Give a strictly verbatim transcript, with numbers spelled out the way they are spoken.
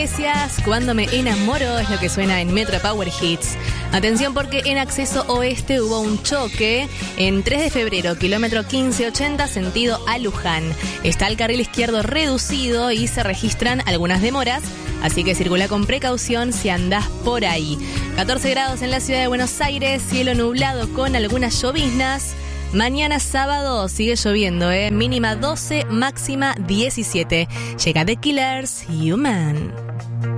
Iglesias, Cuando me enamoro, es lo que suena en Metro Power Hits. Atención porque en acceso oeste hubo un choque en tres de febrero, kilómetro quince ochenta, sentido a Luján. Está el carril izquierdo reducido y se registran algunas demoras, así que circula con precaución si andás por ahí. catorce grados en la ciudad de Buenos Aires, cielo nublado con algunas lloviznas. Mañana sábado sigue lloviendo, ¿eh? Mínima doce, máxima diecisiete. Llega The Killers, Human.